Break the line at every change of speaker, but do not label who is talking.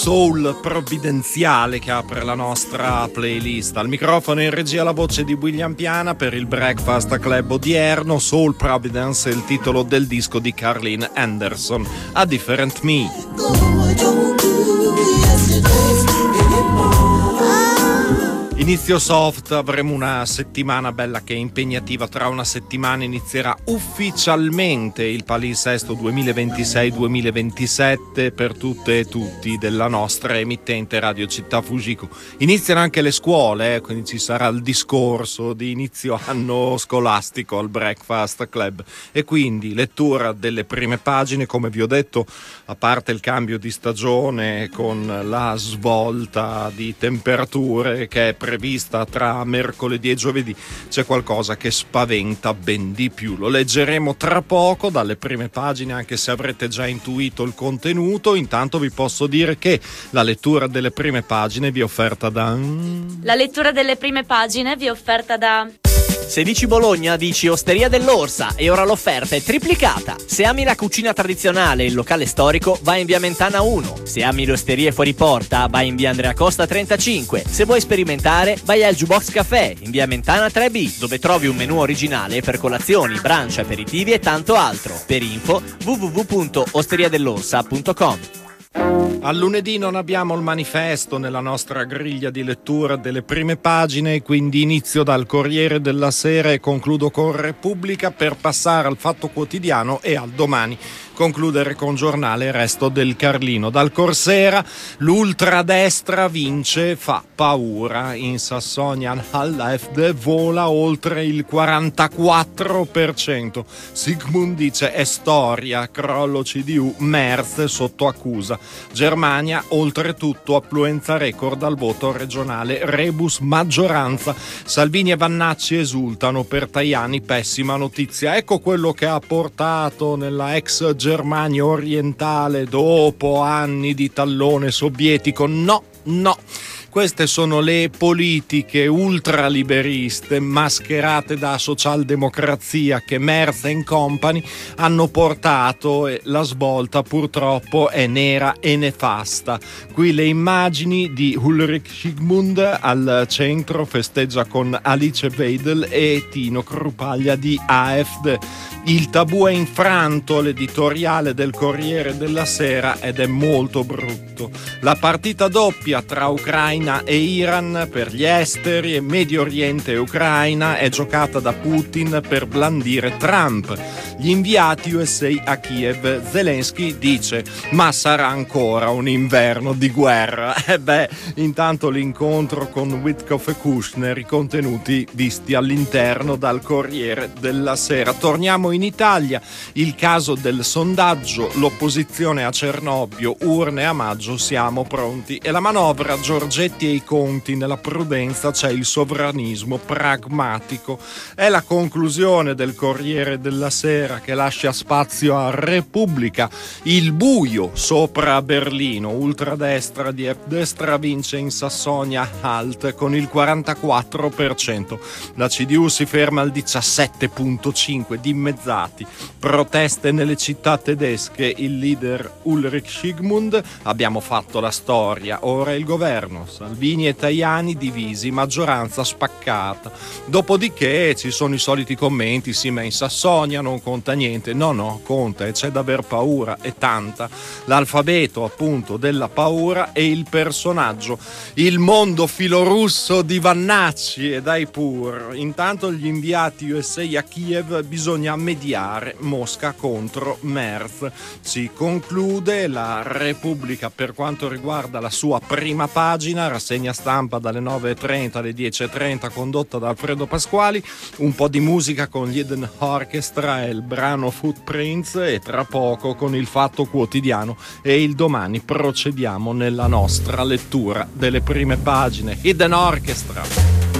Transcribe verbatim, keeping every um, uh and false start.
Soul provvidenziale che apre la nostra playlist. Al microfono in regia la voce di William Piana per il Breakfast Club odierno. Soul Providence è il titolo del disco di Carleen Anderson, A Different Me. Inizio soft, avremo una settimana bella che è impegnativa. Tra una settimana inizierà ufficialmente il palinsesto duemilaventisei duemilaventisette per tutte e tutti della nostra emittente Radio Città Fujiko. Iniziano anche le scuole, eh, quindi ci sarà il discorso di inizio anno scolastico al Breakfast Club e quindi lettura delle prime pagine, come vi ho detto, a parte il cambio di stagione con la svolta di temperature che è prevista tra mercoledì e giovedì, c'è qualcosa che spaventa ben di più. Lo leggeremo tra poco dalle prime pagine, anche se avrete già intuito il contenuto. Intanto vi posso dire che la lettura delle prime pagine vi è offerta da...
La lettura delle prime pagine vi è offerta da...
Se dici Bologna, dici Osteria dell'Orsa e ora l'offerta è triplicata. Se ami la cucina tradizionale e il locale storico, vai in via Mentana uno. Se ami le osterie fuori porta, vai in via Andrea Costa trentacinque. Se vuoi sperimentare, vai al Jukebox Café in via Mentana tre B, dove trovi un menù originale per colazioni, brunch, aperitivi e tanto altro. Per info w w w punto osteria dell'orsa punto com.
Al lunedì non abbiamo il manifesto nella nostra griglia di lettura delle prime pagine, quindi inizio dal Corriere della Sera e concludo con Repubblica per passare al Fatto Quotidiano e al Domani concludere con Giornale e Resto del Carlino. Dal Corsera l'ultradestra vince, fa paura. In Sassonia all'A F D vola oltre il quarantaquattro per cento. Sigmund dice è storia, crollo C D U, Merz sotto accusa. Germania oltretutto affluenza record al voto regionale, rebus maggioranza. Salvini e Vannacci esultano, per Tajani pessima notizia. Ecco quello che ha portato nella ex Germania orientale dopo anni di tallone sovietico. No, no. Queste sono le politiche ultraliberiste mascherate da socialdemocrazia che Merz and Company hanno portato, e la svolta purtroppo è nera e nefasta. Qui le immagini di Ulrich Sigmund al centro, festeggia con Alice Weidel e Tino Crupalia di A F D. Il tabù è infranto, l'editoriale del Corriere della Sera, ed è molto brutto. La partita doppia tra Ucraina e Iran per gli esteri e Medio Oriente e Ucraina è giocata da Putin per blandire Trump. Gli inviati U S A a Kiev, Zelensky dice ma sarà ancora un inverno di guerra. E beh, intanto l'incontro con Witkoff e Kushner, i contenuti visti all'interno dal Corriere della Sera. Torniamo in Italia, il caso del sondaggio, l'opposizione a Cernobbio, urne a maggio, siamo pronti. E la manovra, Giorgetti e i conti, nella prudenza c'è il sovranismo pragmatico. È la conclusione del Corriere della Sera, che lascia spazio a Repubblica. Il buio sopra Berlino, ultradestra di destra vince in Sassonia Halt con il quarantaquattro per cento. La C D U si ferma al diciassette virgola cinque, dimezzati. Proteste nelle città tedesche, il leader Ulrich Sigmund, abbiamo fatto la storia, ora il governo, Salvini e Tajani divisi, maggioranza spaccata. Dopodiché ci sono i soliti commenti, sì ma in Sassonia non conta niente. No no, conta, e c'è da aver paura, e tanta. L'alfabeto appunto della paura e il personaggio, il mondo filorusso di Vannacci e dai pur. Intanto gli inviati U S A a Kiev, bisogna mediare, Mosca contro Merz. Si conclude la Repubblica per quanto riguarda la sua prima pagina, rassegna stampa dalle nove e trenta alle dieci e trenta condotta da Alfredo Pasquali, un po' di musica con gli Eden Orchestra e il brano Footprints, e tra poco con il Fatto Quotidiano e il Domani procediamo nella nostra lettura delle prime pagine. Eden Orchestra.